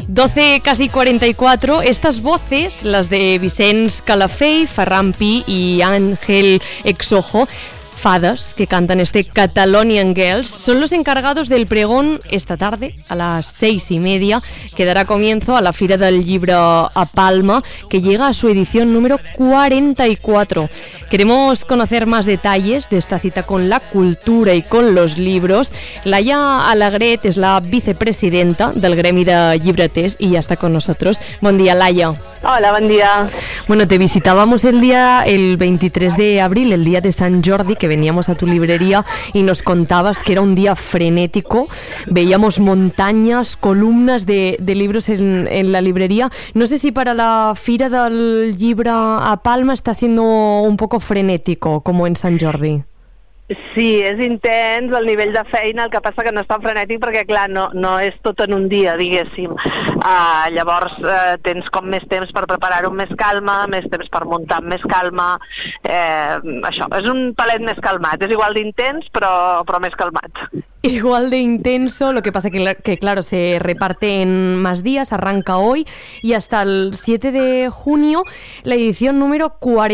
12, casi 44, estas voces, las de Vicenç Calafell, Ferran Pi y Ángel Exojo, fadas que cantan este Catalonian Girls, son los encargados del pregón esta tarde a las 6:30, que dará comienzo a la Fira del Libro a Palma, que llega a su edición número 44. Queremos conocer más detalles de esta cita con la cultura y con los libros. Laia Alegret es la vicepresidenta del gremi de llibreters y ya está con nosotros. Buen día, Laia. Hola, buen día. Bueno, te visitábamos el 23 de abril, el día de San Jordi, que veníamos a tu librería y nos contabas que era un día frenético. Veíamos montañas, columnas de libros en la librería. No sé si para la Fira del Llibre a Palma està sent un poco frenético, como en Sant Jordi. Sí, és intens el nivell de feina, el que passa que no és tan frenètic perquè, clar, no és tot en un dia, diguéssim. Llavors tens com més temps per preparar-ho amb més calma, més temps per muntar amb més calma. Això, és un palet més calmat. És igual d'intens, però més calmat. Igual de intenso, lo que pasa que claro, se reparte en más días, arranca hoy y hasta el 7 de junio la edición número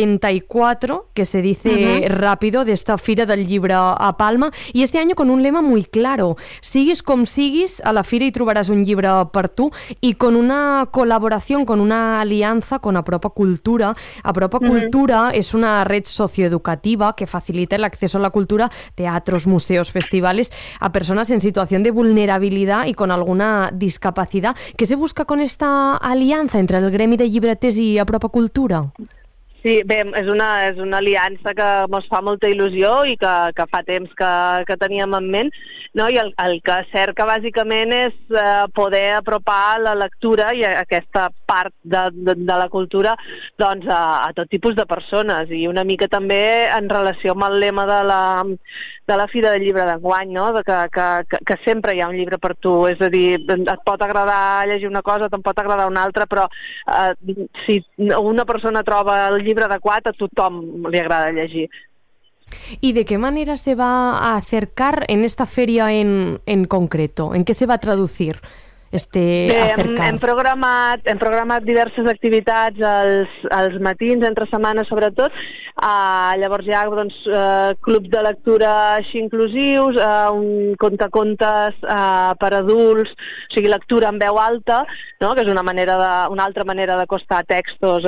44, que se dice rápido, de esta Fira del Llibre a Palma, y este año con un lema muy claro: siguis com siguis, a la Fira hi trobaràs un llibre per tu, y con una colaboración, con una alianza con Apropa Cultura. Apropa Cultura es una red socioeducativa que facilita el acceso a la cultura, teatros, museos, festivales, a personas en situación de vulnerabilidad y con alguna discapacidad. ¿Qué se busca con esta alianza entre el gremi de llibreters i Apropa Cultura? Sí, bé, és una aliança que ens fa molta il·lusió i que fa temps que teníem en ment, no? I el que cerca bàsicament és poder apropar la lectura i aquesta part de la cultura, doncs, a tot tipus de persones, i una mica també en relació amb el lema de la Fira del Llibre d'enguany, no? Que sempre hi ha un llibre per tu, és a dir, et pot agradar llegir una cosa, te'n pot agradar una altra, però si una persona troba el llibre adequat, a tothom li agrada llegir. ¿Y de qué manera se va a acercar en esta feria en concreto? ¿En qué se va a traducir este acercar? Hem programat diverses activitats als matins, entre setmanes sobretot. Llavors hi ha clubs de lectura així inclusius, un contacontes per adults, o sigui, lectura en veu alta, no? Que és una altra manera d'acostar textos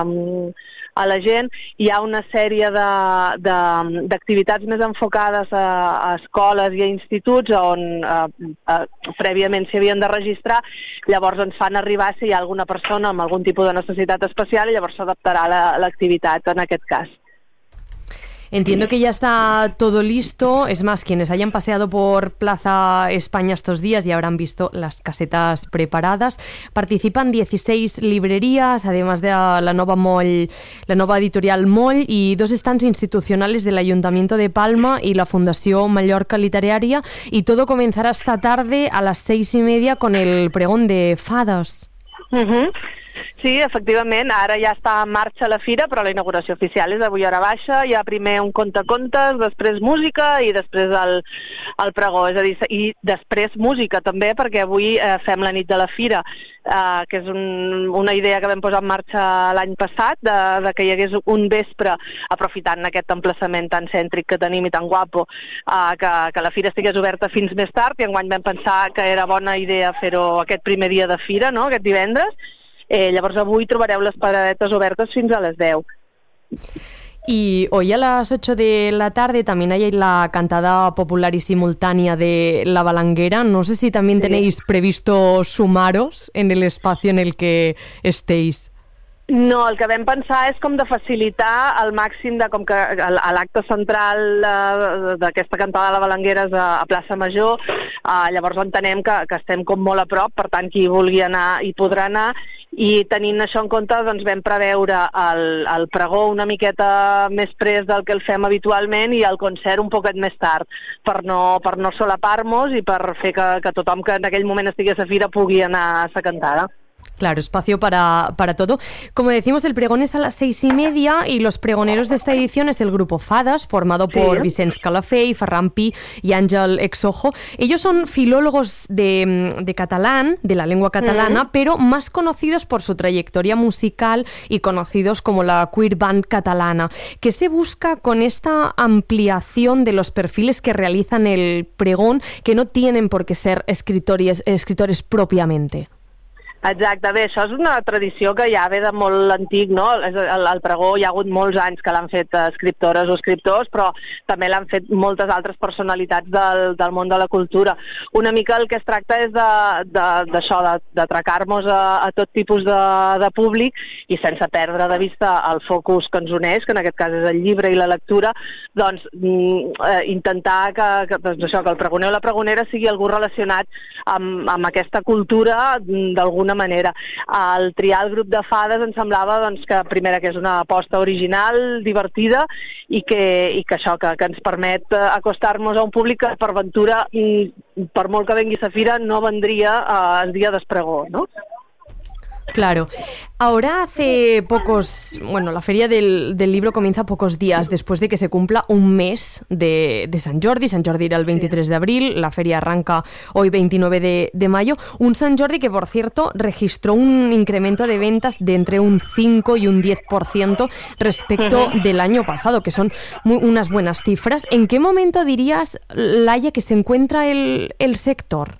a la gent. Hi ha una sèrie d'activitats més enfocades a escoles i a instituts on prèviament s'hi havien de registrar, llavors ens fan arribar si hi ha alguna persona amb algun tipus de necessitat especial i llavors s'adaptarà l'activitat en aquest cas. Entiendo que ya está todo listo. Es más, quienes hayan paseado por Plaza España estos días ya habrán visto las casetas preparadas. Participan 16 librerías, además de la nova editorial Moll, y 2 stands institucionales del Ayuntamiento de Palma y la Fundación Mallorca Literària, y todo comenzará esta tarde a las 6:30 con el pregón de fadas. Sí, efectivament, ara ja està en marxa la fira, però la inauguració oficial és avui a hora baixa. Hi ha primer un contacontes, després música i després el pregó, és a dir, i després música també, perquè avui fem la nit de la fira, que és una idea que vam posar en marxa l'any passat, de que hi hagués un vespre, aprofitant aquest emplaçament tan cèntric que tenim i tan guapo, que la fira estigués oberta fins més tard, i enguany vam pensar que era bona idea fer-ho aquest primer dia de fira, no? Aquest divendres. Llavors avui trobareu les paradetes obertes fins a les 10. Y hoy a las 8 de la tarde también hay la cantada popular y simultánea de La Balanguera. No sé si también tenéis previsto sumaros en el espacio en el que estéis. No, el que vam pensar és com de facilitar al màxim, com que l'acte central d'aquesta cantada de la Balanguera és a Plaça Major, llavors entenem que estem com molt a prop, per tant qui vulgui anar hi podrà anar, i tenint això en compte doncs vam preveure el pregó una miqueta més pres del que el fem habitualment i el concert un poquet més tard, per no solapar-nos i per fer que tothom que en aquell moment estigués a fira pugui anar a sa cantada. Claro, espacio para todo. Como decimos, el pregón es a las 6:30 y los pregoneros de esta edición es el grupo Fadas, formado por Vicenç Calafell, Ferran Pi y Àngel Exojo. Ellos son filólogos de catalán, de la lengua catalana, pero más conocidos por su trayectoria musical y conocidos como la Queer Band catalana. ¿Qué se busca con esta ampliación de los perfiles que realizan el pregón, que no tienen por qué ser escritores propiamente? Exacte, bé, això és una tradició que ja ve de molt antic, no? El pregó hi ha hagut molts anys que l'han fet escriptores o escriptors, però també l'han fet moltes altres personalitats del món de la cultura. Una mica el que es tracta és d'això, d'atracar-nos a tot tipus de públic i sense perdre de vista el focus que ens uneix, que en aquest cas és el llibre i la lectura, doncs intentar que el pregoner o la pregonera sigui algú relacionat amb aquesta cultura d'alguna manera. Al triar el grup de Fades em semblava que primera que és una aposta original, divertida i que això, que ens permet acostar-nos a un públic que per ventura, per molt que vengui sa fira, no vendria el dia d'espregó, no? Claro. Ahora hace pocos, la Feria del Libro comienza pocos días después de que se cumpla un mes de Sant Jordi. Sant Jordi era el 23 de abril, la feria arranca hoy 29 de mayo. Un Sant Jordi que, por cierto, registró un incremento de ventas de entre un 5 y un 10% respecto del año pasado, que son unas buenas cifras. ¿En qué momento dirías, Laia, que se encuentra el sector?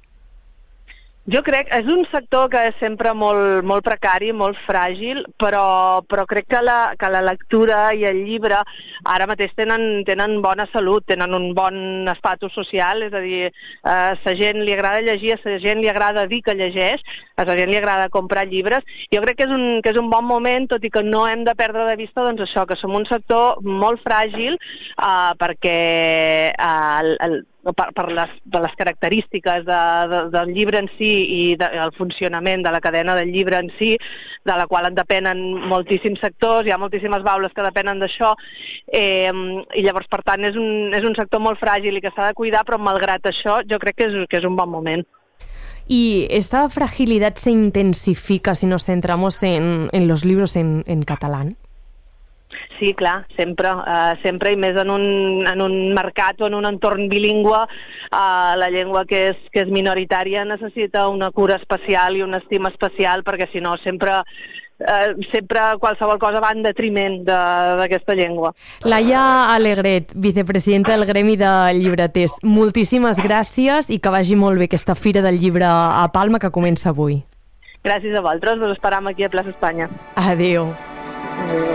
Jo crec que és un sector que és sempre molt precari, molt fràgil, però crec que la lectura i el llibre ara mateix tenen bona salut, tenen un bon estatus social, és a dir, a la gent li agrada llegir, a la gent li agrada dir que llegeix, a la gent li agrada comprar llibres. Jo crec que és un bon moment, tot i que no hem de perdre de vista doncs això, que som un sector molt fràgil perquè per les característiques del llibre en si i del funcionament de la cadena del llibre en si, de la qual en depenen moltíssims sectors, hi ha moltíssimes baules que depenen d'això, i llavors, per tant, és un sector molt fràgil i que s'ha de cuidar, però malgrat això jo crec que és un bon moment. ¿Y esta fragilidad se intensifica si nos centramos en los libros en catalán? Sí, clar, sempre, i més en un mercat o en un entorn bilingüe, la llengua que és minoritària necessita una cura especial i una estima especial, perquè si no sempre qualsevol cosa va en detriment d'aquesta llengua. Laia Alegret, vicepresidenta del Gremi de Llibreters, moltíssimes gràcies i que vagi molt bé aquesta Fira del Llibre a Palma que comença avui. Gràcies a vosaltres, us esperam aquí a Plaça Espanya. Adéu. Adéu.